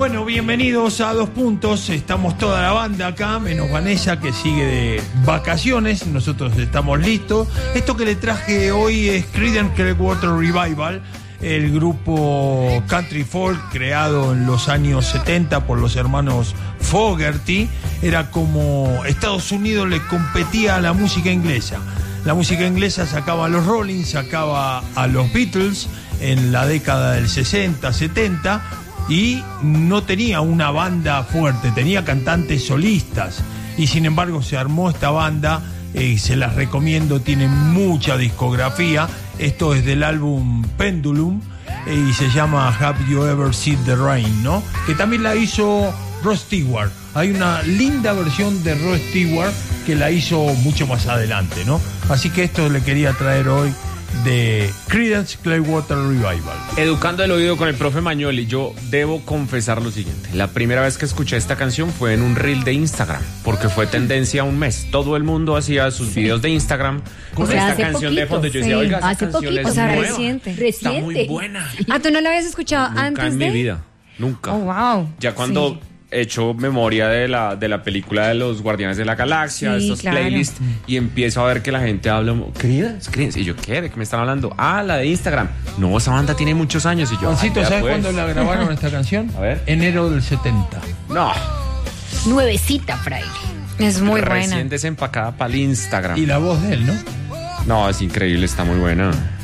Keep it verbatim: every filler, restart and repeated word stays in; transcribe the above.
Bueno, bienvenidos a Dos Puntos. Estamos toda la banda acá, menos Vanessa, que sigue de vacaciones. Nosotros estamos listos. Esto que le traje hoy es Creedence Clearwater Revival, el grupo country folk creado en los años setenta por los hermanos Fogerty. Era como Estados Unidos le competía a la música inglesa. La música inglesa sacaba a los Rolling, sacaba a los Beatles en la década del sesenta, setenta, y no tenía una banda fuerte, tenía cantantes solistas, y sin embargo se armó esta banda. Eh, se las recomiendo, tiene mucha discografía. Esto es del álbum Pendulum, eh, y se llama Have You Ever Seen the Rain, ¿no? Que también la hizo Rod Stewart. Hay una linda versión de Rod Stewart que la hizo mucho más adelante, ¿no? Así que esto le quería traer hoy de Creedence Clearwater Revival. Educando el oído con el profe Magnoli, yo debo confesar lo siguiente. La primera vez que escuché esta canción fue en un reel de Instagram, porque fue tendencia un mes. Todo el mundo hacía sus sí. videos de Instagram con o sea, esta canción poquito, de fondo. Yo decía, sí. oiga, esa hace canción poquito, es o sea, nueva. reciente, Está reciente. muy buena. Ah, ¿tú no la habías escuchado Nunca antes en de? mi vida, nunca. Oh, wow. Ya cuando... Sí. He hecho memoria de la, de la película de los Guardianes de la Galaxia, sí, estos claro. playlists, y empiezo a ver que la gente habla, Creedence, Creedence, y yo, ¿qué? ¿De qué me están hablando? Ah, la de Instagram. No, esa banda tiene muchos años, y yo, Juancito, ¿sabes pues. cuándo la grabaron esta canción? A ver. Enero del setenta. No. Nuevecita, fraile. Es muy buena. Recién desempacada para el Instagram. Y la voz de él, ¿no? No, es increíble, está muy buena.